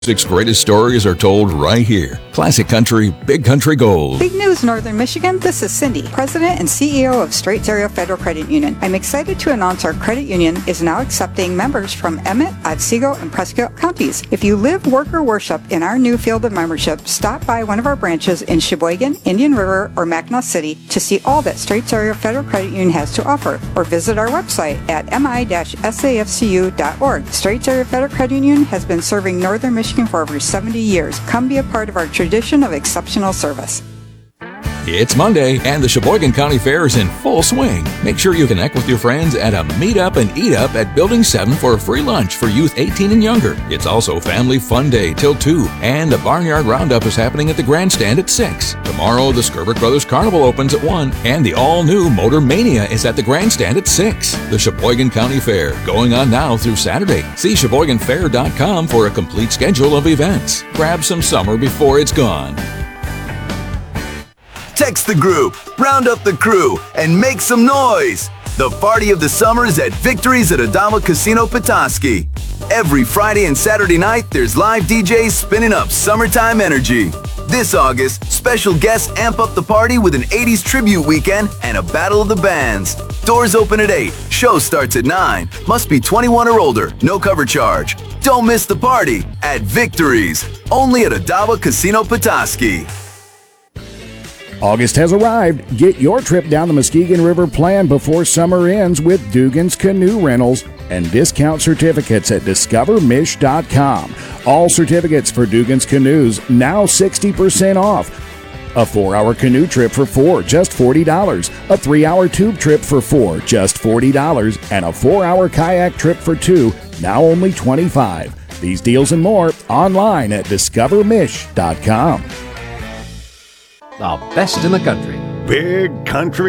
Music's greatest stories are told right here. Classic Country, Big Country Gold. Big news, Northern Michigan. This is Cindy, President and CEO of Straits Area Federal Credit Union. I'm excited to announce our credit union is now accepting members from Emmett, Otsego, and Prescott counties. If you live, work, or worship in our new field of membership, stop by one of our branches in Sheboygan, Indian River, or Mackinac City to see all that Straits Area Federal Credit Union has to offer, or visit our website at mi-safcu.org. Straits Area Federal Credit Union has been serving Northern Michigan for over 70 years. Come be a part of our tradition of exceptional service. It's Monday, and the Sheboygan County Fair is in full swing. Make sure you connect with your friends at a Meet Up and Eat Up at Building 7 for a free lunch for youth 18 and younger. It's also Family Fun Day till 2, and the Barnyard Roundup is happening at the Grandstand at 6. Tomorrow, the Skerbeck Brothers Carnival opens at 1, and the all-new Motor Mania is at the Grandstand at 6. The Sheboygan County Fair, going on now through Saturday. See SheboyganFair.com for a complete schedule of events. Grab some summer before it's gone. Text the group, round up the crew, and make some noise. The party of the summer is at Victories at Adama Casino Petoskey. Every Friday and Saturday night, there's live DJs spinning up summertime energy. This August, special guests amp up the party with an 80s tribute weekend and a battle of the bands. Doors open at 8, show starts at 9. Must be 21 or older, no cover charge. Don't miss the party at Victories, only at Adama Casino Petoskey. August has arrived. Get your trip down the Muskegon River planned before summer ends with Dugan's Canoe Rentals and discount certificates at discovermish.com. All certificates for Dugan's Canoes now 60% off. A 4-hour canoe trip for 4, just $40. A 3-hour tube trip for 4, just $40. And a 4-hour kayak trip for 2, now only $25. These deals and more online at discovermish.com. The best in the country. Big Country